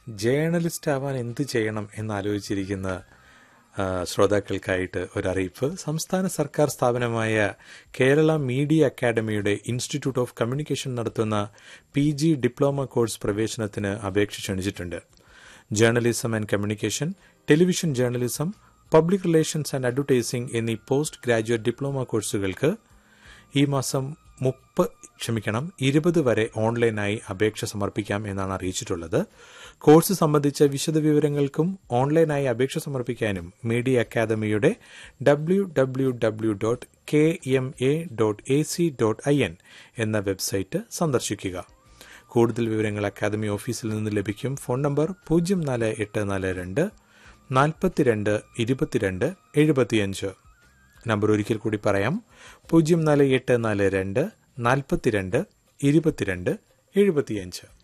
Journalist ആവാൻ എന്ത് ചെയ്യണം എന്നാലോചിച്ചിരിക്കുന്ന ശ്രോതാക്കൾക്കായിട്ട് ഒരറിയിപ്പ്. സംസ്ഥാന സർക്കാർ സ്ഥാപനമായ കേരള മീഡിയ അക്കാദമിയുടെ ഇൻസ്റ്റിറ്റ്യൂട്ട് ഓഫ് കമ്മ്യൂണിക്കേഷൻ നടത്തുന്ന PG ഡിപ്ലോമ കോഴ്സ് പ്രവേശനത്തിന് അപേക്ഷ ക്ഷണിച്ചിട്ടുണ്ട്. Journalism and communication, television journalism, public relations and advertising എന്നീ പോസ്റ്റ് ഗ്രാജുവേറ്റ് ഡിപ്ലോമ കോഴ്സുകൾക്ക് ഈ മാസം 20 വരെ ഓൺലൈനായി അപേക്ഷ സമർപ്പിക്കാം എന്നാണ് അറിയിച്ചിട്ടുള്ളത്. കോഴ്സ് സംബന്ധിച്ച വിശദവിവരങ്ങൾക്കും ഓൺലൈനായി അപേക്ഷ സമർപ്പിക്കാനും മീഡിയ അക്കാദമിയുടെ www.kma.ac.in എന്ന വെബ്സൈറ്റ് സന്ദർശിക്കുക. കൂടുതൽ വിവരങ്ങൾ അക്കാദമി ഓഫീസിൽ നിന്ന് ലഭിക്കും. Phone number 04842 42 22 75. നമ്പർ ഒരിക്കൽ കൂടി പറയാം, 04842 42 22 75.